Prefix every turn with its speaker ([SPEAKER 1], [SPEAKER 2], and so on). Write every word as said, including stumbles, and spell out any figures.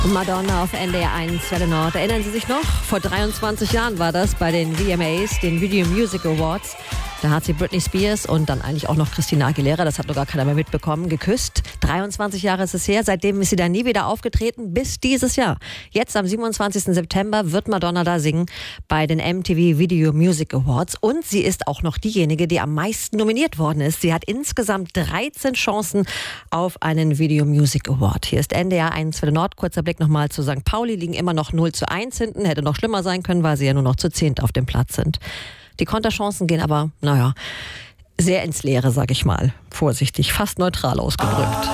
[SPEAKER 1] Madonna auf N D R eins Welle Nord. Erinnern Sie sich noch? Vor dreiundzwanzig Jahren war das bei den V M As, den Video Music Awards. Da hat sie Britney Spears und dann eigentlich auch noch Christina Aguilera, das hat noch gar keiner mehr mitbekommen, geküsst. dreiundzwanzig Jahre ist es her, seitdem ist sie da nie wieder aufgetreten, bis dieses Jahr. Jetzt am siebenundzwanzigsten September wird Madonna da singen bei den M T V Video Music Awards. Und sie ist auch noch diejenige, die am meisten nominiert worden ist. Sie hat insgesamt dreizehn Chancen auf einen Video Music Award. Hier ist N D R eins Welle Nord. Kurzer Blick nochmal zu Sankt Pauli, liegen immer noch null zu eins hinten. Hätte noch schlimmer sein können, weil sie ja nur noch zu zehnt auf dem Platz sind. Die Konterchancen gehen aber, naja, sehr ins Leere, sag ich mal. Vorsichtig, fast neutral ausgedrückt.